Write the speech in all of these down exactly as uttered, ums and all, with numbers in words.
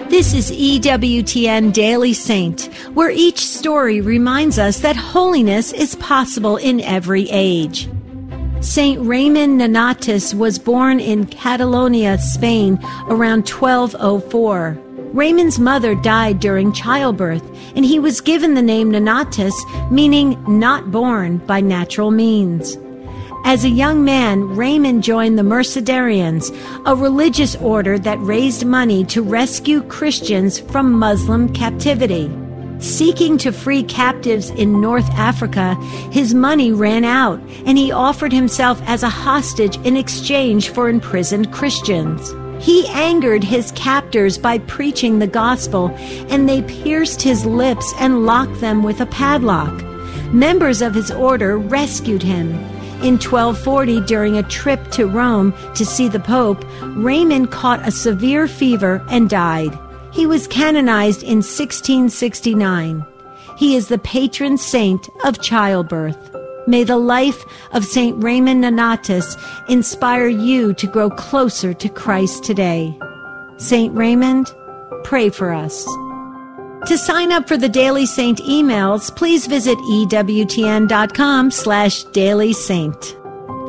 This is E W T N Daily Saint, where each story reminds us that holiness is possible in every age. Saint Raymond Nonnatus was born in Catalonia, Spain, around twelve oh four. Raymond's mother died during childbirth, and he was given the name Nonnatus, meaning not born by natural means. As a young man, Raymond joined the Mercedarians, a religious order that raised money to rescue Christians from Muslim captivity. Seeking to free captives in North Africa, his money ran out, and he offered himself as a hostage in exchange for imprisoned Christians. He angered his captors by preaching the gospel, and they pierced his lips and locked them with a padlock. Members of his order rescued him. In twelve forty, during a trip to Rome to see the Pope, Raymond caught a severe fever and died. He was canonized in sixteen sixty-nine. He is the patron saint of childbirth. May the life of Saint Raymond Nonnatus inspire you to grow closer to Christ today. Saint Raymond, pray for us. To sign up for the Daily Saint emails, please visit ewtn.com slash Daily Saint.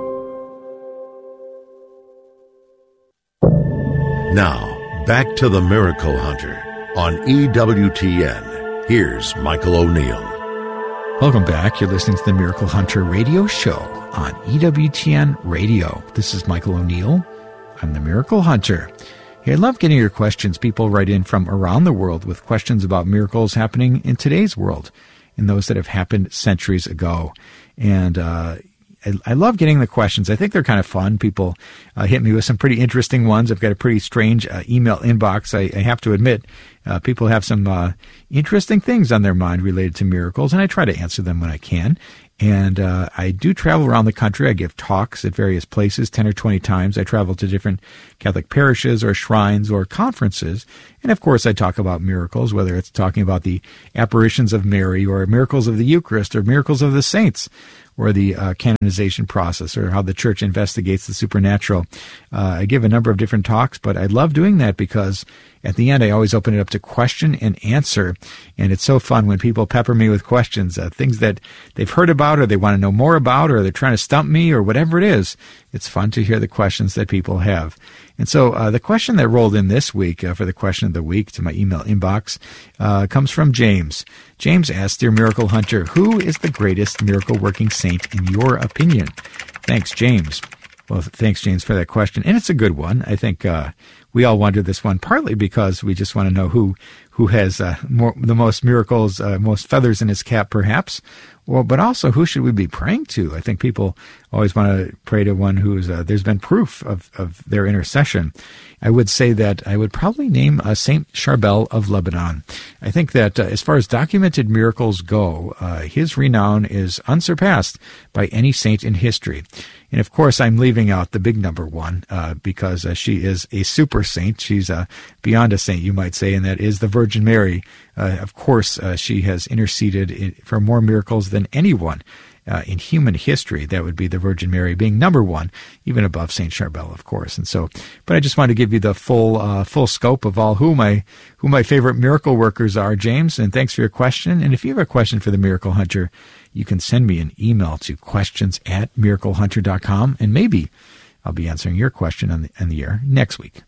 Now, back to the Miracle Hunter on E W T N. Here's Michael O'Neill. Welcome back. You're listening to the Miracle Hunter radio show on E W T N Radio. This is Michael O'Neill. I'm the Miracle Hunter. Hey, I love getting your questions. People write in from around the world with questions about miracles happening in today's world and those that have happened centuries ago. And uh, I, I love getting the questions. I think they're kind of fun. People uh, hit me with some pretty interesting ones. I've got a pretty strange uh, email inbox. I, I have to admit, uh, people have some uh, interesting things on their mind related to miracles, and I try to answer them when I can. And uh, I do travel around the country. I give talks at various places, ten or twenty times. I travel to different Catholic parishes or shrines or conferences. And, of course, I talk about miracles, whether it's talking about the apparitions of Mary or miracles of the Eucharist or miracles of the saints or the uh, canonization process or how the Church investigates the supernatural. Uh, I give a number of different talks, but I love doing that because at the end I always open it up to question and answer. And it's so fun when people pepper me with questions, uh, things that they've heard about or they want to know more about or they're trying to stump me or whatever it is. It's fun to hear the questions that people have. And so uh, the question that rolled in this week uh, for the question of the week to my email inbox uh, comes from James. James asked, Dear Miracle Hunter, who is the greatest miracle-working saint in your opinion? Thanks, James. Well, thanks, James, for that question. And it's a good one. I think uh, we all wonder this one, partly because we just want to know who who has uh, more, the most miracles, uh, most feathers in his cap, perhaps. Well, but also, who should we be praying to? I think people always want to pray to one who's uh, there's been proof of, of their intercession. I would say that I would probably name uh, Saint Charbel of Lebanon. I think that uh, as far as documented miracles go, uh, his renown is unsurpassed by any saint in history. And of course, I'm leaving out the big number one uh, because uh, she is a super saint. She's uh, beyond a saint, you might say, and that is the Virgin Mary. Uh, of course, uh, she has interceded in, for more miracles than anyone uh, in human history. That would be the Virgin Mary being number one, even above Saint Charbel, of course. And so, but I just wanted to give you the full uh, full scope of all who my who my favorite miracle workers are, James. And thanks for your question. And if you have a question for the Miracle Hunter, you can send me an email to questions at miracle hunter dot com, and maybe I'll be answering your question on the, on the air next week.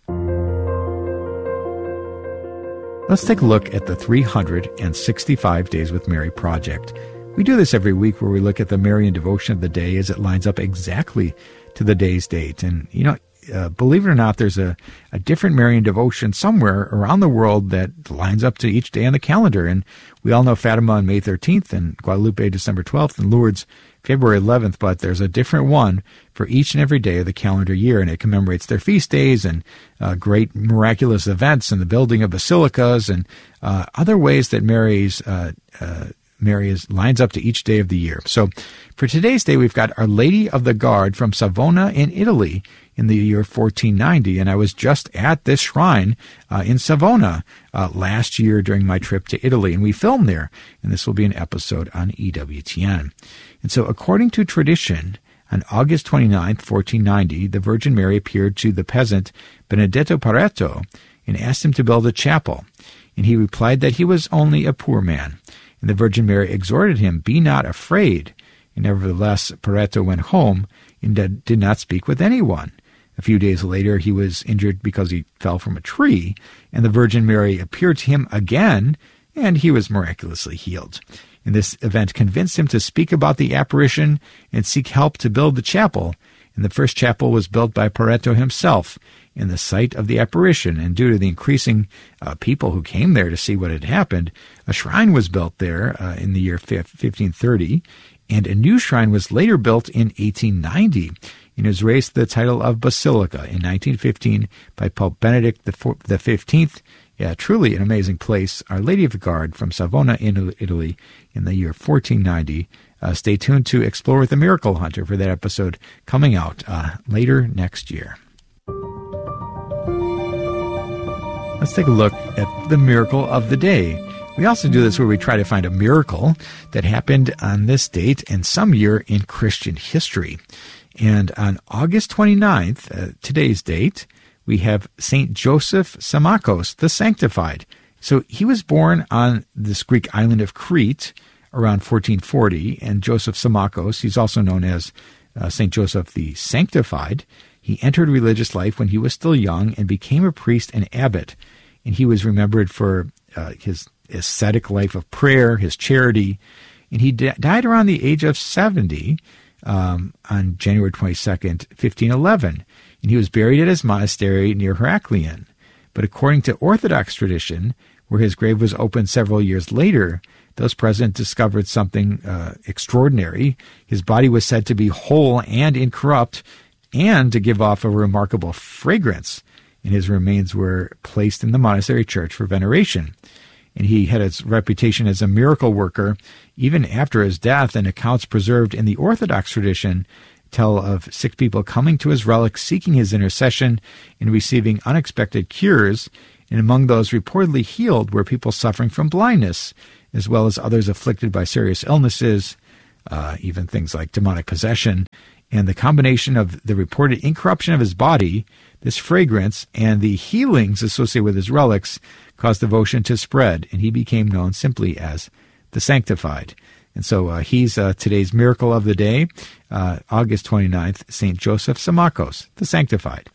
Let's take a look at the three hundred sixty-five Days with Mary project. We do this every week where we look at the Marian devotion of the day as it lines up exactly to the day's date. And, you know, uh, believe it or not, there's a, a different Marian devotion somewhere around the world that lines up to each day on the calendar. And we all know Fatima on May thirteenth and Guadalupe December twelfth and Lourdes February eleventh, but there's a different one for each and every day of the calendar year, and it commemorates their feast days and uh, great miraculous events and the building of basilicas and uh, other ways that Mary's uh, uh, Mary is, lines up to each day of the year. So for today's day, we've got Our Lady of the Guard from Savona in Italy in the year fourteen ninety, and I was just at this shrine uh, in Savona uh, last year during my trip to Italy, and we filmed there, and this will be an episode on E W T N. And so according to tradition, on August twenty-ninth, fourteen ninety, the Virgin Mary appeared to the peasant Benedetto Pareto and asked him to build a chapel. And he replied that he was only a poor man. And the Virgin Mary exhorted him, "Be not afraid." And nevertheless, Pareto went home and did not speak with anyone. A few days later, he was injured because he fell from a tree, and the Virgin Mary appeared to him again, and he was miraculously healed. And this event convinced him to speak about the apparition and seek help to build the chapel. And the first chapel was built by Pareto himself in the site of the apparition. And due to the increasing uh, people who came there to see what had happened, a shrine was built there uh, in the year fifteen thirty, and a new shrine was later built in eighteen ninety. And was raised to the title of Basilica in nineteen fifteen by Pope Benedict the fifteenth. Yeah, truly an amazing place. Our Lady of the Guard from Savona in Italy in the year fourteen ninety. Uh, stay tuned to Explore with the Miracle Hunter for that episode coming out uh, later next year. Let's take a look at the miracle of the day. We also do this where we try to find a miracle that happened on this date and some year in Christian history. And on August twenty-ninth, uh, today's date, we have Saint Joseph Sammakos, the Sanctified. So he was born on this Greek island of Crete around fourteen forty, and Joseph Sammakos, he's also known as uh, Saint Joseph the Sanctified. He entered religious life when he was still young and became a priest and abbot. And he was remembered for uh, his ascetic life of prayer, his charity. And he d- died around the age of seventy, Um, on January twenty-second, fifteen eleven, and he was buried at his monastery near Heraklion. But according to Orthodox tradition, where his grave was opened several years later, those present discovered something uh, extraordinary. His body was said to be whole and incorrupt, and to give off a remarkable fragrance, and his remains were placed in the monastery church for veneration. And he had his reputation as a miracle worker even after his death, and accounts preserved in the Orthodox tradition tell of sick people coming to his relics, seeking his intercession, and receiving unexpected cures. And among those reportedly healed were people suffering from blindness, as well as others afflicted by serious illnesses, uh, even things like demonic possession. And the combination of the reported incorruption of his body, this fragrance, and the healings associated with his relics caused devotion to spread, and he became known simply as the Sanctified. And so uh, he's uh, today's miracle of the day, uh, August twenty-ninth, Saint Joseph Sammakos, the Sanctified.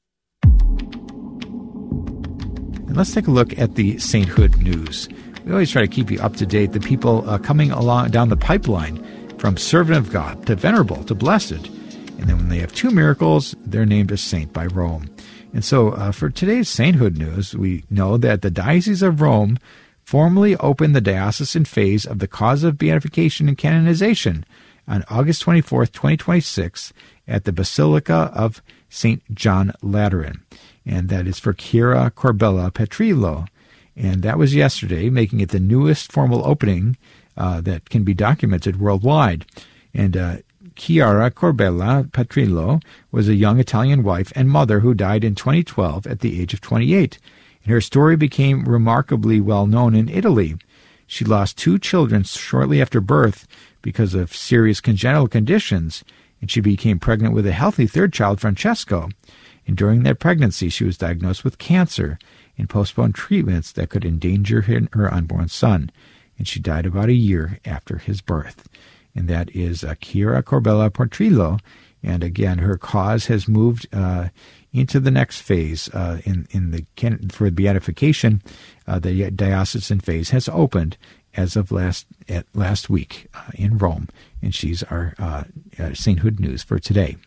And let's take a look at the sainthood news. We always try to keep you up to date, the people uh, coming along down the pipeline from servant of God to venerable to blessed. And then when they have two miracles, they're named a saint by Rome. And so uh, for today's sainthood news, we know that the Diocese of Rome formally opened the diocesan phase of the cause of beatification and canonization on August twenty-fourth, twenty twenty-six at the Basilica of Saint John Lateran. And that is for Chiara Corbella Petrillo. And that was yesterday, making it the newest formal opening uh, that can be documented worldwide. And uh, Chiara Corbella Petrillo was a young Italian wife and mother who died in twenty twelve at the age of twenty-eight. And her story became remarkably well known in Italy. She lost two children shortly after birth because of serious congenital conditions, and she became pregnant with a healthy third child, Francesco. And during that pregnancy, she was diagnosed with cancer and postponed treatments that could endanger her, her unborn son. And she died about a year after his birth. And that is uh, Chiara Corbella Petrillo. And again, her cause has moved uh, into the next phase uh, in in the for beatification. Uh, the diocesan phase has opened as of last at last week uh, in Rome, and she's our uh, uh, sainthood news for today.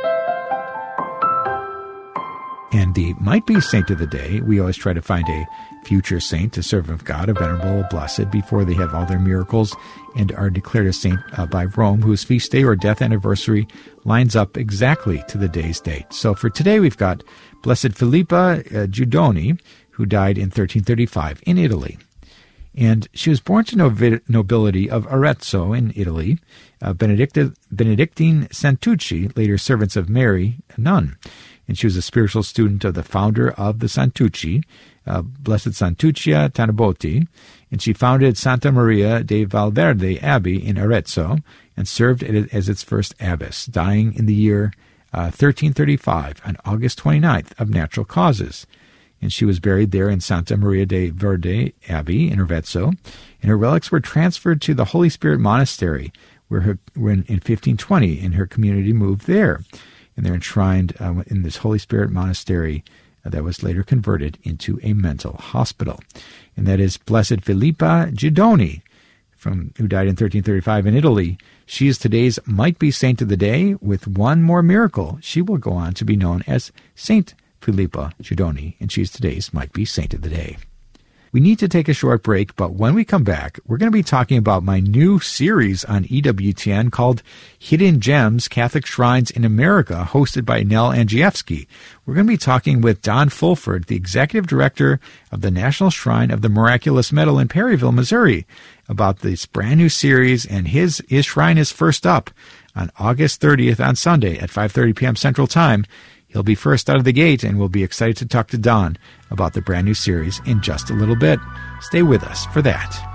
And the might-be saint of the day, we always try to find a future saint, a servant of God, a venerable, a blessed, before they have all their miracles and are declared a saint uh, by Rome, whose feast day or death anniversary lines up exactly to the day's date. So for today, we've got Blessed Filippa uh, Giudoni, who died in thirteen thirty-five in Italy. And she was born to novi- nobility of Arezzo in Italy, uh, Benedicta, Benedictine Santucci, later servants of Mary, a nun. And she was a spiritual student of the founder of the Santucci, uh, Blessed Santuccia Tanabotti, and she founded Santa Maria de Valverde Abbey in Arezzo and served as its first abbess, dying in the year uh, thirteen thirty-five on August twenty-ninth of natural causes. and she was buried there in Santa Maria de Verde Abbey in Arvezzo, and her relics were transferred to the Holy Spirit Monastery, where her, when in fifteen twenty, and her community moved there. And they're enshrined uh, in this Holy Spirit Monastery uh, that was later converted into a mental hospital. And that is Blessed Filippa Guidoni, from who died in thirteen thirty-five in Italy. She is today's might-be saint of the day. With one more miracle, she will go on to be known as Saint Filippa Guidoni, and she's today's might-be saint of the day. We need to take a short break, but when we come back, we're going to be talking about my new series on E W T N called Hidden Gems, Catholic Shrines in America, hosted by Nell Andrzejewski. We're going to be talking with Don Fulford, the executive director of the National Shrine of the Miraculous Medal in Perryville, Missouri, about this brand new series, and his, his shrine is first up on August thirtieth on Sunday at five thirty p.m. Central Time. He'll be first out of the gate, and we'll be excited to talk to Don about the brand new series in just a little bit. Stay with us for that.